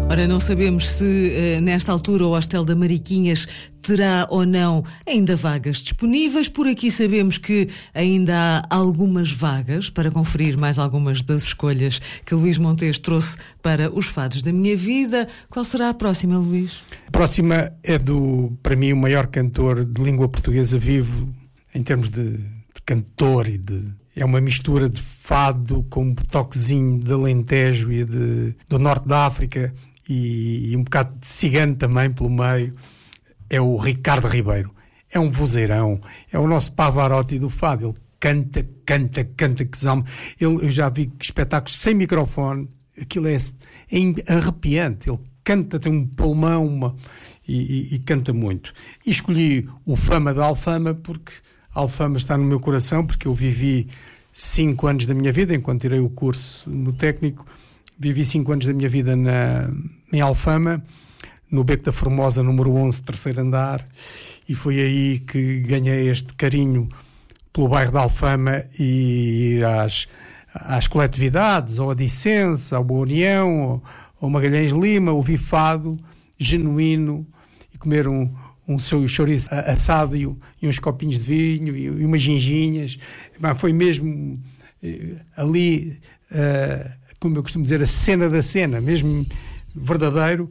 Ora, não sabemos se nesta altura o Hostel da Mariquinhas terá ou não ainda vagas disponíveis. Por aqui sabemos que ainda há algumas vagas para conferir mais algumas das escolhas que Luís Montes trouxe para os fados da minha vida. Qual será a próxima, Luís? A próxima é para mim, o maior cantor de língua portuguesa vivo, em termos de cantor é uma mistura de fado com um toquezinho de Alentejo e do Norte da África e um bocado de cigano também pelo meio. É o Ricardo Ribeiro. É um vozeirão, é o nosso Pavarotti do fado. Ele canta que zama. Eu já vi espetáculos sem microfone, aquilo é arrepiante. Ele canta, tem um pulmão e canta muito. E escolhi o Fama da Alfama porque a Alfama está no meu coração, porque eu vivi 5 anos da minha vida, enquanto tirei o curso no técnico, vivi 5 anos da minha vida em Alfama, no Beco da Formosa, número 11, terceiro andar, e foi aí que ganhei este carinho pelo bairro da Alfama e ir às coletividades, ao Adicense, ao Boa União, ao Magalhães Lima, ouvir fado genuíno e comer um seu chouriço assado e uns copinhos de vinho e umas ginginhas. Foi mesmo ali, como eu costumo dizer, a cena da cena, mesmo verdadeiro.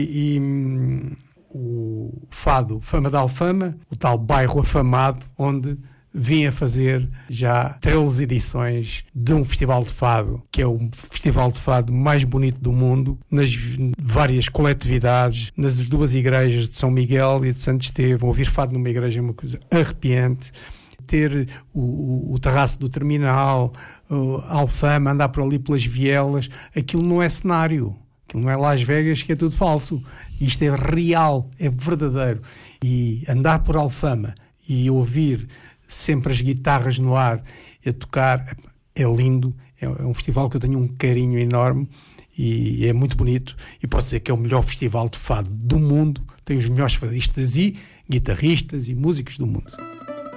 O fado Fama da Alfama, o tal bairro afamado, onde vim a fazer já 13 edições de um festival de fado, que é o festival de fado mais bonito do mundo, nas várias coletividades, nas 2 igrejas de São Miguel e de Santo Estevão. Ouvir fado numa igreja é uma coisa arrepiante. Ter o terraço do terminal, Alfama, andar por ali pelas vielas, aquilo não é cenário. Aquilo não é Las Vegas, que é tudo falso. Isto é real, é verdadeiro. E andar por Alfama e ouvir sempre as guitarras no ar a tocar, é lindo. É um festival que eu tenho um carinho enorme e é muito bonito. E posso dizer que é o melhor festival de fado do mundo. Tem os melhores fadistas e guitarristas e músicos do mundo.